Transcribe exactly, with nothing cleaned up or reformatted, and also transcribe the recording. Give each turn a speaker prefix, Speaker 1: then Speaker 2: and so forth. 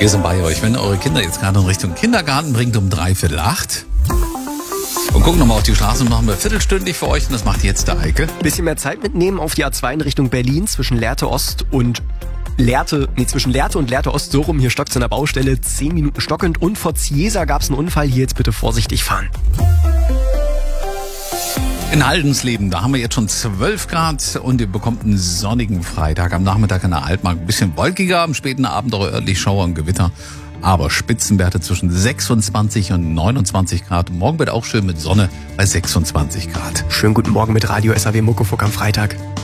Speaker 1: Wir sind bei euch. Wenn ihr eure Kinder jetzt gerade in Richtung Kindergarten bringt um dreiviertel acht. Und gucken nochmal auf die Straße und machen wir viertelstündlich für euch. Und das macht jetzt der Eike.
Speaker 2: Bisschen mehr Zeit mitnehmen auf die A zwei in Richtung Berlin zwischen Lehrte Ost und Lehrte, nee, zwischen Lehrte und Lehrte Ost, so rum, hier stockt's an der Baustelle, zehn Minuten stockend und vor Ziesa gab's einen Unfall, hier jetzt bitte vorsichtig fahren.
Speaker 1: In Haldensleben, da haben wir jetzt schon zwölf Grad und ihr bekommt einen sonnigen Freitag. Am Nachmittag in der Altmark ein bisschen wolkiger, am späten Abend auch örtlich Schauer und Gewitter. Aber Spitzenwerte zwischen sechsundzwanzig und neunundzwanzig Grad. Morgen wird auch schön mit Sonne bei sechsundzwanzig Grad.
Speaker 2: Schönen guten Morgen mit Radio S A W Muckefuck am Freitag.